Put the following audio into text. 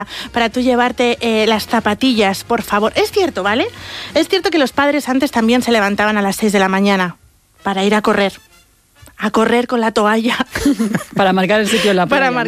para tú llevarte las zapatillas, por favor. Es cierto, ¿vale? Es cierto que los padres antes también se levantaban a las 6 de la mañana para ir a correr con la toalla. Para marcar el sitio en la playa.